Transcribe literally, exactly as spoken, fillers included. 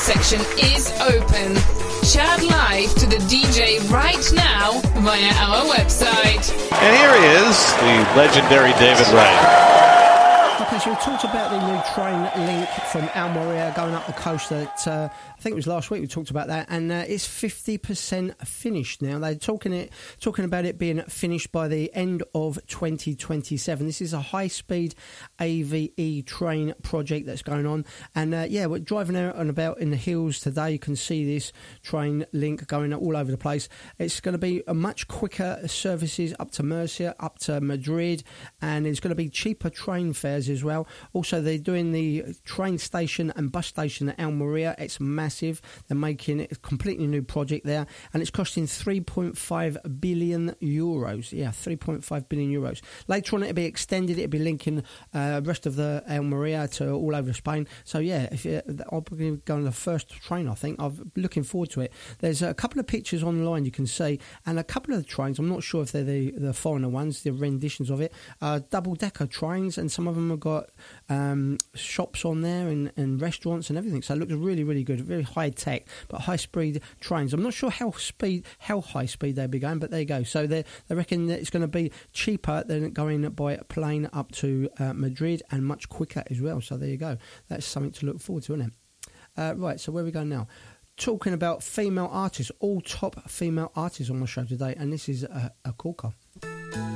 section is open. Chat live to the D J right now via our website. And here he is, the legendary David Wright. Okay, so we talked about the new train link from Almeria going up the coast that uh, I think it was last week we talked about that, and uh, it's fifty percent finished now. They're talking it, talking about it being finished by the end of twenty twenty-seven. This is a high-speed A V E train project that's going on, and uh, yeah, we're driving out and about in the hills today. You can see this train link going all over the place. It's going to be a much quicker services up to Murcia, up to Madrid, and it's going to be cheaper train fares as well. Also, they're doing the train station and bus station at Almeria. It's massive. They're making it a completely new project there, and it's costing three point five billion euros. Yeah, three point five billion euros. Later on, it'll be extended. It'll be linking uh, rest of the Almeria to all over Spain. So yeah, if you, I'll be going on the first train. I think I'm looking forward to it. There's a couple of pictures online you can see, and a couple of the trains. I'm not sure if they're the the foreigner ones, the renditions of it. Uh, double decker trains, and some of them have got um, shops on there and, and restaurants and everything. So it looks really, really good. Very high tech, but high speed trains. I'm not sure how speed, how high speed they'll be going, but there you go. So they they reckon that it's going to be cheaper than going by plane up to uh, Madrid, and much quicker as well. So there you go. That's something to look forward to, isn't it? Uh, right. So where are we going now? Talking about female artists, all top female artists on my show today, and this is a, a corker.